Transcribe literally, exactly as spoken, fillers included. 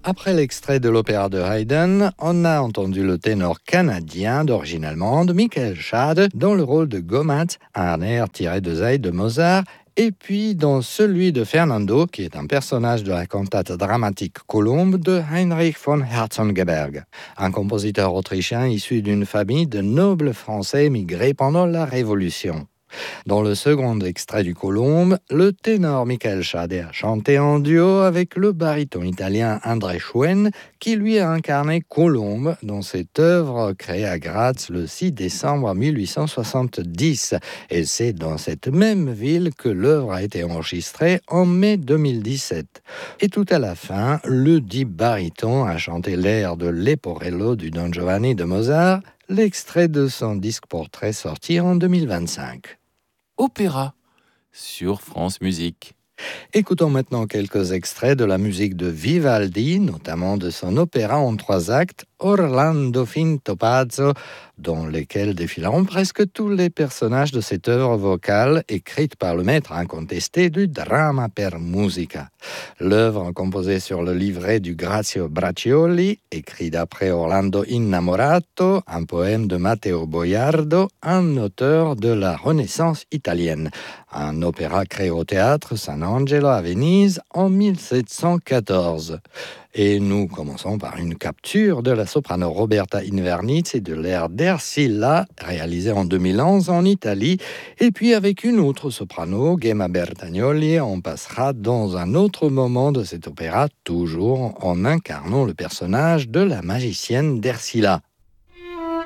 Après l'extrait de l'opéra de Haydn, on a entendu le ténor canadien d'origine allemande, Michael Schade, dans le rôle de Gomat, un air tiré de Zaï de Mozart, et puis dans celui de Fernando, qui est un personnage de la cantate dramatique Colombe de Heinrich von Herzengeberg, un compositeur autrichien issu d'une famille de nobles français émigrés pendant la Révolution. Dans le second extrait du Colombe, le ténor Michael Schade a chanté en duo avec le baryton italien André Schoen, qui lui a incarné Colombe dans cette œuvre créée à Graz le six décembre mille huit cent soixante-dix. Et c'est dans cette même ville que l'œuvre a été enregistrée en mai deux mille dix-sept. Et tout à la fin, le dit baryton a chanté l'air de Leporello du Don Giovanni de Mozart, l'extrait de son disque portrait sorti en deux mille vingt-cinq. Opéra sur France Musique. Écoutons maintenant quelques extraits de la musique de Vivaldi, notamment de son opéra en trois actes, Orlando Finto Pazzo, dans lesquels défileront presque tous les personnages de cette œuvre vocale écrite par le maître incontesté du Dramma per Musica. L'œuvre, composée sur le livret du Grazio Braccioli, écrit d'après Orlando Innamorato, un poème de Matteo Boiardo, un auteur de la Renaissance italienne. Un opéra créé au théâtre San Angelo à Venise en mille sept cent quatorze. Et nous commençons par une capture de la soprano Roberta Invernizzi et de l'air d'Ercilla, réalisé en deux mille onze en Italie. Et puis avec une autre soprano, Gemma Bertagnoli, on passera dans un autre moment de cet opéra, toujours en incarnant le personnage de la magicienne d'Ercilla.